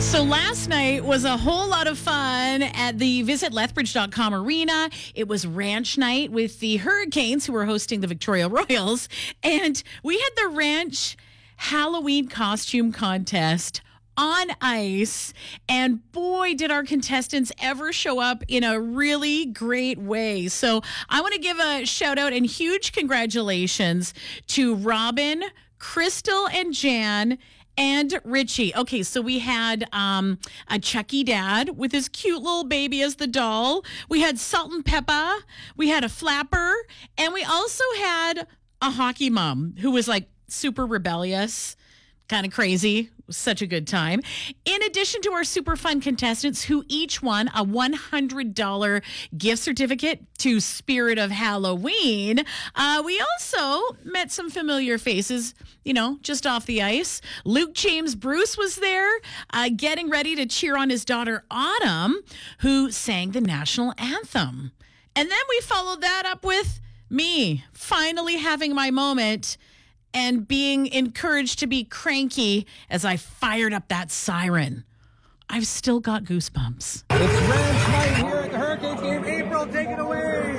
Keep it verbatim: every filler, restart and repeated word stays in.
So last night was a whole lot of fun at the Visit Lethbridge dot com arena. It was ranch night with the Hurricanes, who were hosting the Victoria Royals. And we had the ranch Halloween costume contest on ice. And boy, did our contestants ever show up in a really great way. So I want to give a shout out and huge congratulations to Robin, Crystal, and Jan, and Richie. Okay, so we had um, a Chucky dad with his cute little baby as the doll. We had Salt and Peppa. We had a flapper. And we also had a hockey mom who was like super rebellious, kind of crazy. It was such a good time. In addition to our super fun contestants who each won a one hundred dollars gift certificate to Spirit of Halloween, uh, we also met some familiar faces, you know, just off the ice. Luke James Bruce was there uh, getting ready to cheer on his daughter Autumn, who sang the national anthem. And then we followed that up with me finally having my moment and being encouraged to be cranky as I fired up that siren. I've still got goosebumps. It's ranch night here at the Hurricanes game. April, take it away.